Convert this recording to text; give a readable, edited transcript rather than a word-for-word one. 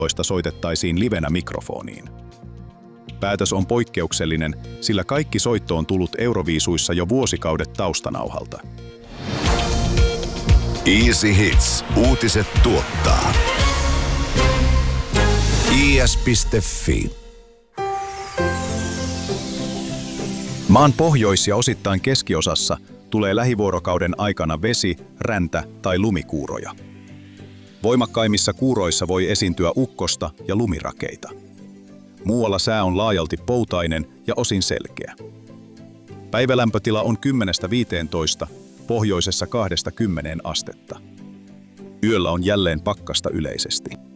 joista soitettaisiin livenä mikrofoniin. Päätös on poikkeuksellinen, sillä kaikki soitto on tullut Euroviisuissa jo vuosikaudet taustanauhalta. Easy Hits. Uutiset tuottaa. is.fi. Maan pohjois- ja osittain keskiosassa tulee lähivuorokauden aikana vesi-, räntä- tai lumikuuroja. Voimakkaimmissa kuuroissa voi esiintyä ukkosta ja lumirakeita. Muualla sää on laajalti poutainen ja osin selkeä. Päivälämpötila on 10–15, pohjoisessa 2–10 astetta. Yöllä on jälleen pakkasta yleisesti.